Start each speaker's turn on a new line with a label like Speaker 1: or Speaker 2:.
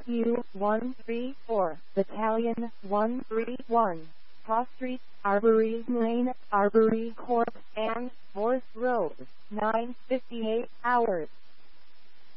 Speaker 1: HQ134, Battalion 131, Cross Street, Arbories Lane, Arbory Corp, and Forest Road, 9:58 hours.